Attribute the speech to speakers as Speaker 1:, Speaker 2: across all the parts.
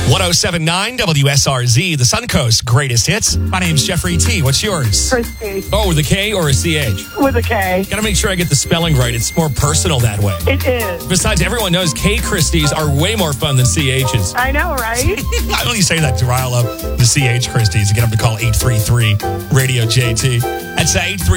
Speaker 1: 107.9 WSRZ, the Suncoast greatest hits. My name's Jeffrey T. What's yours?
Speaker 2: Christy.
Speaker 1: Oh, with a K or a CH?
Speaker 2: With a K.
Speaker 1: Gotta make sure I get the spelling right. It's more personal that way.
Speaker 2: It is.
Speaker 1: Besides, everyone knows K Christies are way more fun than CHs.
Speaker 2: I know, right?
Speaker 1: I only say that to rile up the CH Christies and get them to call 833-RADIO-JT. That's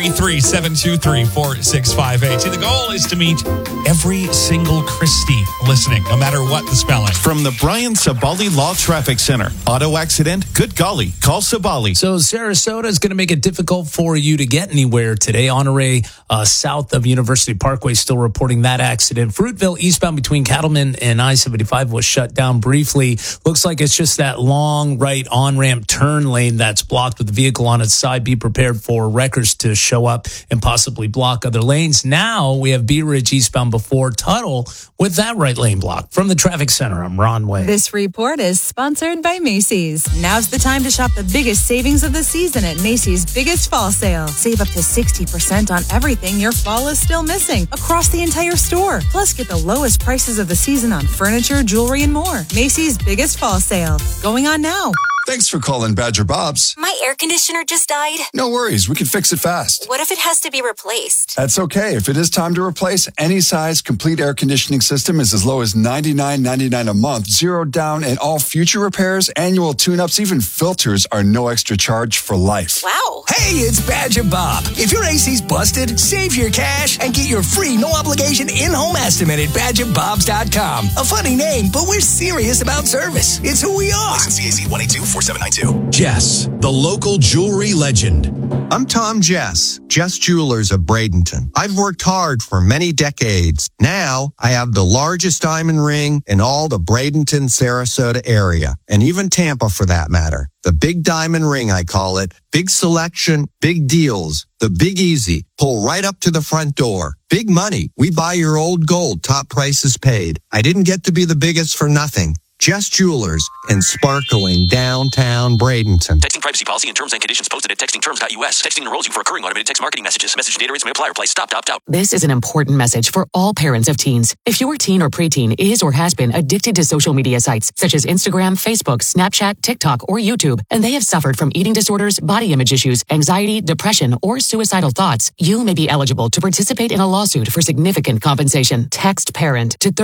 Speaker 1: 833-723-4658. See, the goal is to meet every single Christie listening, no matter what the spelling.
Speaker 3: From the Brian Sabali Law Traffic Center. Auto accident? Good golly. Call Sabali.
Speaker 4: So Sarasota is going to make it difficult for you to get anywhere today. Honore, south of University Parkway, still reporting that accident. Fruitville eastbound between Cattleman and I-75 was shut down briefly. Looks like it's just that long right on-ramp turn lane that's blocked with the vehicle on its side. Be prepared for wreckers to show up and possibly block other lanes. Now we have Bee Ridge eastbound before Tuttle with that right lane blocked. From the traffic center, I'm Ron Way.
Speaker 5: This report is sponsored by Macy's. Now's the time to shop the biggest savings of the season at Macy's Biggest Fall Sale. Save up to 60% on everything your fall is still missing across the entire store. Plus, get the lowest prices of the season on furniture, jewelry, and more. Macy's Biggest Fall Sale. Going on now.
Speaker 6: Thanks for calling Badger Bob's.
Speaker 7: My air conditioner just died.
Speaker 6: No worries, we can fix it fast.
Speaker 7: What if it has to be replaced?
Speaker 6: That's okay. If it is time to replace, any size complete air conditioning system is as low as $99.99 a month, zero down, and all future repairs, annual tune-ups, even filters are no extra charge for life.
Speaker 7: Wow.
Speaker 8: Hey, it's Badger Bob. If your AC's busted, save your cash and get your free no-obligation in-home estimate at BadgerBobs.com. A funny name, but we're serious about service. It's who we are.
Speaker 9: License CAC 1824792.
Speaker 10: Jess, the local jewelry legend.
Speaker 11: I'm Tom Jess, Jess Jewelers of Bradenton. I've worked hard for many decades. Now I have the largest diamond ring in all the Bradenton, Sarasota area, and even Tampa for that matter. The big diamond ring, I call it. Big selection, big deals. The Big Easy. Pull right up to the front door. Big money. We buy your old gold. Top prices paid. I didn't get to be the biggest for nothing. Jess Jewelers in sparkling downtown Bradenton.
Speaker 9: Texting privacy policy and terms and conditions posted at textingterms.us. Texting enrolls you for recurring automated text marketing messages. Message and data rates may apply. Reply stop to opt out.
Speaker 12: This is an important message for all parents of teens. If your teen or preteen is or has been addicted to social media sites such as Instagram, Facebook, Snapchat, TikTok, or YouTube, and they have suffered from eating disorders, body image issues, anxiety, depression, or suicidal thoughts, you may be eligible to participate in a lawsuit for significant compensation. Text PARENT to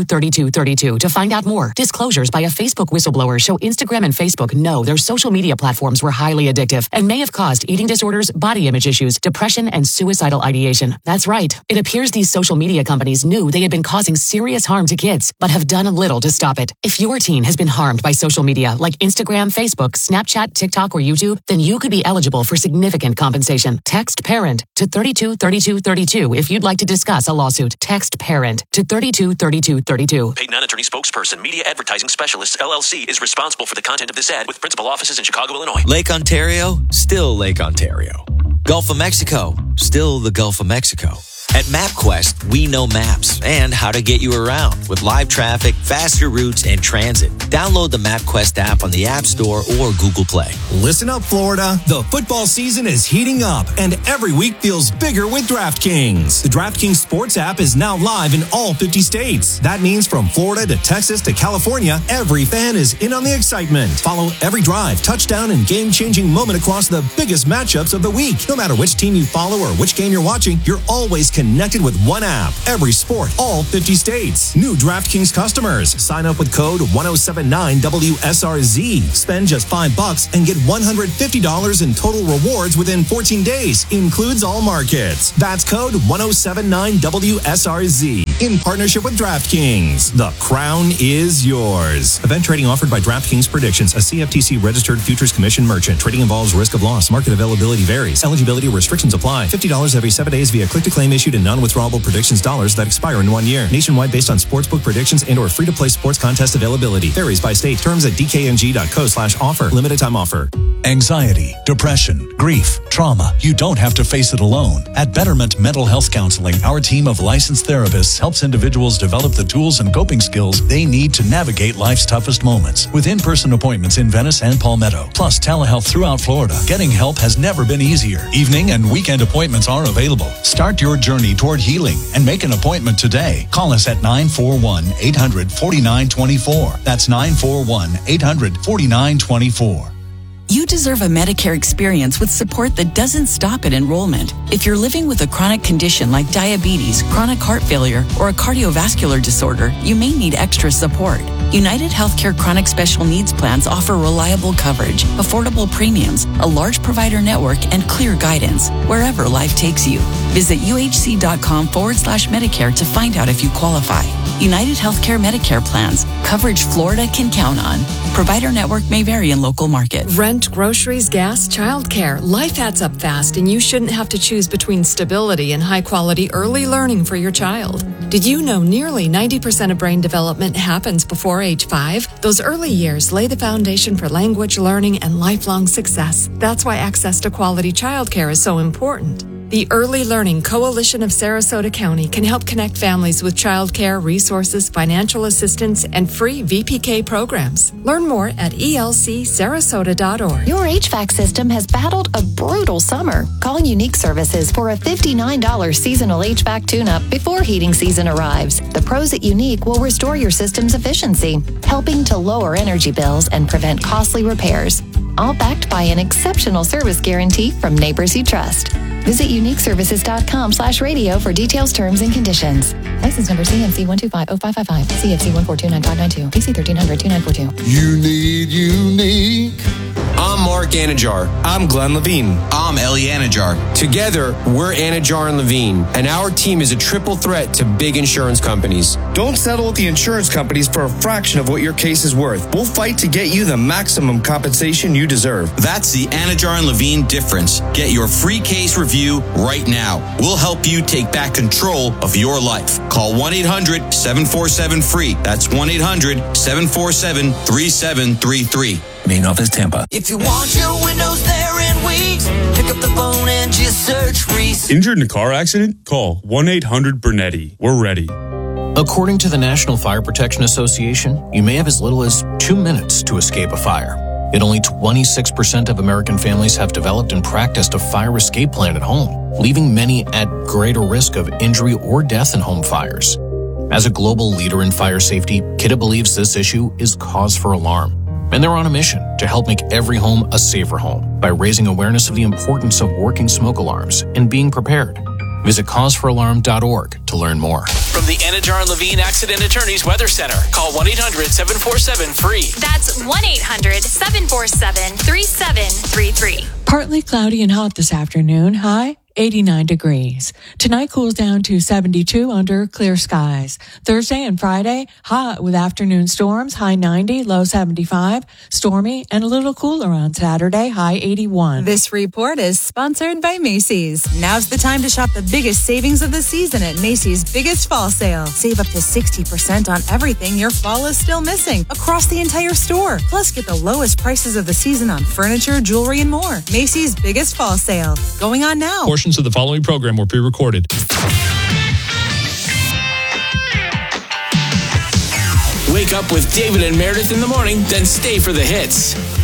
Speaker 12: 323232 to find out more. Disclosures by a Facebook whistleblower show Instagram and Facebook know their social media platforms were highly addictive and may have caused eating disorders, body image issues, depression, and suicidal ideation. That's right. It appears these social media companies knew they had been causing serious harm to kids, but have done little to stop it. If your teen has been harmed by social media like Instagram, Facebook, Snapchat, TikTok, or YouTube, then you could be eligible for significant compensation. Text PARENT to 323232 if you'd like to discuss a lawsuit. Text PARENT to 323232.
Speaker 9: Paid non-attorney spokesperson, Media Advertising Specialists, LLC, is responsible for the content of this ad with principal offices in Chicago, Illinois.
Speaker 13: Lake Ontario, still Lake Ontario. Gulf of Mexico, still the Gulf of Mexico. At MapQuest, we know maps and how to get you around with live traffic, faster routes, and transit. Download the MapQuest app on the App Store or Google Play.
Speaker 10: Listen up, Florida. The football season is heating up, and every week feels bigger with DraftKings. The DraftKings Sports app is now live in all 50 states. That means from Florida to Texas to California, every fan is in on the excitement. Follow every drive, touchdown, and game-changing moment across the biggest matchups of the week. No matter which team you follow or which game you're watching, you're always connected with one app. Every sport, all 50 states. New DraftKings customers. Sign up with code 1079WSRZ. Spend just $5 and get $150 in total rewards within 14 days. Includes all markets. That's code 1079WSRZ. In partnership with DraftKings. The crown is yours. Event trading offered by DraftKings Predictions, a CFTC registered futures commission merchant. Trading involves risk of loss. Market availability varies. Eligibility restrictions apply. $50 every 7 days via click-to-claim issued in non-withdrawable predictions dollars that expire in 1 year. Nationwide based on sportsbook predictions and or free-to-play sports contest availability. Varies by state. Terms at dkng.co/offer. Limited time offer.
Speaker 14: Anxiety, depression, grief, trauma. You don't have to face it alone. At Betterment Mental Health Counseling, our team of licensed therapists helps individuals develop the tools and coping skills they need to navigate life's toughest moments. With in-person appointments in Venice and Palmetto, plus telehealth throughout Florida, getting help has never been easier. Evening and weekend appointments are available. Start your journey journey toward healing and make an appointment today. Call us at 941-800-4924. That's 941-800-4924.
Speaker 2: You deserve a Medicare experience with support that doesn't stop at enrollment. If you're living with a chronic condition like diabetes, chronic heart failure, or a cardiovascular disorder, you may need extra support. United Healthcare Chronic Special Needs Plans offer reliable coverage, affordable premiums, a large provider network, and clear guidance wherever life takes you. Visit uhc.com/Medicare to find out if you qualify. United Healthcare Medicare plans. Coverage Florida can count on. Provider network may vary in local market.
Speaker 15: Rent, groceries, gas, childcare. Life adds up fast, and you shouldn't have to choose between stability and high-quality early learning for your child. Did you know nearly 90% of brain development happens before age 5? Those early years lay the foundation for language learning and lifelong success. That's why access to quality childcare is so important. The Early Learning Coalition of Sarasota County can help connect families with childcare, resources, financial assistance, and free VPK programs. Learn more at elcsarasota.org.
Speaker 16: Your HVAC system has battled a brutal summer. Call Unique Services for a $59 seasonal HVAC tune-up before heating season arrives. The pros at Unique will restore your system's efficiency, helping to lower energy bills and prevent costly repairs. All backed by an exceptional service guarantee from neighbors you trust. Visit uniqueservices.com/radio for details, terms, and conditions. License number CMC 1250555, CFC 1429592, PC 13002942.
Speaker 17: You need unique. I'm Mark Anajar. I'm Glenn Levine. I'm Ellie Anajar. Together, we're Anajar and Levine, and our team is a triple threat to big insurance companies. Don't settle with the insurance companies for a fraction of what your case is worth. We'll fight to get you the maximum compensation you deserve.
Speaker 18: That's the Anajar and Levine difference. Get your free case review right now. We'll help you take back control of your life. Call 1-800-747-FREE. That's 1-800-747-3733.
Speaker 8: Main office, Tampa.
Speaker 19: If you want your windows there in weeks, pick up the phone and just search Reese.
Speaker 20: Injured in a car accident? Call 1-800-BURNETTI. We're ready.
Speaker 21: According to the National Fire Protection Association, you may have as little as 2 minutes to escape a fire. Yet only 26% of American families have developed and practiced a fire escape plan at home, leaving many at greater risk of injury or death in home fires. As a global leader in fire safety, Kidde believes this issue is cause for alarm. And they're on a mission to help make every home a safer home by raising awareness of the importance of working smoke alarms and being prepared. Visit causeforalarm.org to learn more.
Speaker 22: From the Anajar and Levine Accident Attorneys Weather Center, call 1-800-747-FREE.
Speaker 23: That's 1-800-747-3733.
Speaker 24: Partly cloudy and hot this afternoon. High 89 degrees. Tonight cools down to 72 under clear skies. Thursday and Friday, hot with afternoon storms, high 90, low 75. Stormy and a little cooler on Saturday, high 81.
Speaker 5: This report is sponsored by Macy's. Now's the time to shop the biggest savings of the season at Macy's Biggest Fall Sale. Save up to 60% on everything your fall is still missing across the entire store. Plus, get the lowest prices of the season on furniture, jewelry, and more. Macy's Biggest Fall Sale. Going on now.
Speaker 1: Portions of the following program were pre-recorded.
Speaker 22: Wake up with David and Meredith in the morning, then stay for the hits.